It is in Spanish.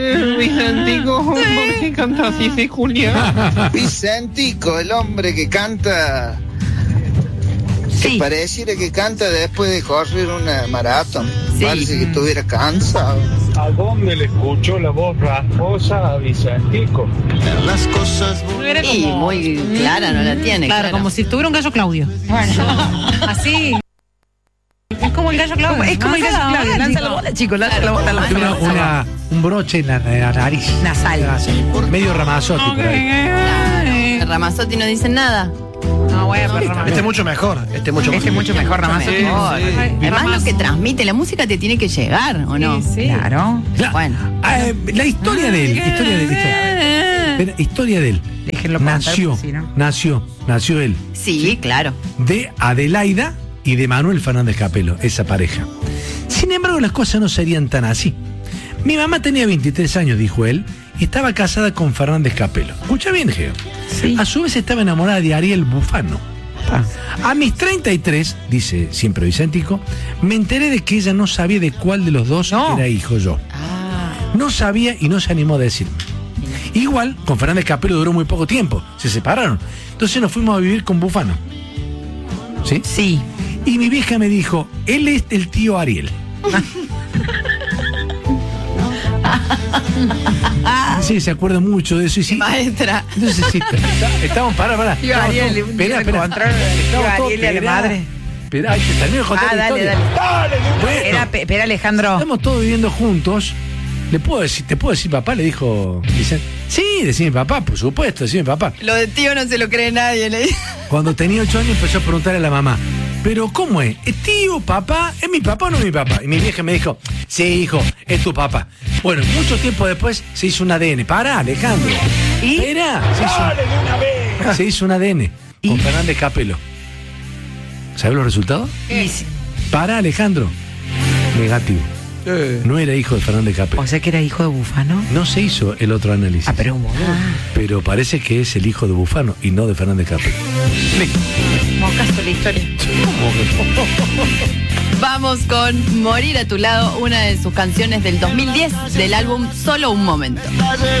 Vicentico, ¿por qué canta así, sí, Julia? Vicentico, el hombre que canta, Sí. que pareciera que canta después de correr una maratón. Sí. Parece que estuviera cansado. ¿A dónde le escuchó la voz rasposa a Vicentico? Las cosas Era Y como- muy clara no la tiene. Claro, como si tuviera un gallo Claudio. Así. Es como el gallo Claudio. Es como el gallo Lanza la Claudio. bola, Lanza chico. la bola, chicos. Lanza la bola. Tiene un broche en la nariz. Nasal. Medio Ramazotti por ahí. El Ramazotti no dice nada. No, bueno, pero Este es mucho mejor. Este es mucho mejor. Mucho mejor Ramazotti. Ay, Además Ramazotti. lo que transmite, la música te tiene que llegar, ¿o no? Sí. Claro. Bueno. La historia de él. Historia de él. Déjenlo Nació él Sí, claro. de Adelaida y de Manuel Fernández Capelo, esa pareja. Sin embargo, las cosas no serían tan así. Mi mamá tenía 23 años, dijo él, y estaba casada con Fernández Capelo. Escucha bien, Geo. Sí. A su vez estaba enamorada de Ariel Bufano. A mis 33, dice siempre Vicentico, me enteré de que ella no sabía de cuál de los dos era hijo yo. No sabía y no se animó a decirme. Igual, con Fernández Capelo duró muy poco tiempo, se separaron. Entonces nos fuimos a vivir con Bufano. ¿Sí? Sí. Y mi vieja me dijo, él es el tío Ariel. Sí, se acuerda mucho de eso. Y sí. Maestra. Entonces sí, estamos, pará. Tío Ariel, Espera. tío Ariel y a la madre. Espera, te termino de contar la Dale, historia. dale. Bueno, Espera, Alejandro. estamos todos viviendo juntos. ¿Te puedo decir papá? Le dijo Vicente. Sí, decime papá, por supuesto, decime papá. Lo de tío no se lo cree nadie, le dice. Cuando tenía 8 años empezó a preguntarle a la mamá, ¿pero cómo es? ¿Es tío, papá? ¿Es mi papá o no es mi papá? Y mi vieja me dijo, sí, hijo, es tu papá. Bueno, mucho tiempo después se hizo un ADN. Pará, Alejandro. ¿Y? Espera, se hizo un ADN con Fernández Capelo. ¿Sabes los resultados? Pará, Alejandro. Negativo. No era hijo de Fernández Capelo. O sea que era hijo de Bufano. No se hizo el otro análisis. Pero un boludo. Pero parece que es el hijo de Bufano y no de Fernández Capelo. Mocazo la historia. Vamos con Morir a tu lado, una de sus canciones del 2010 del álbum Solo un momento.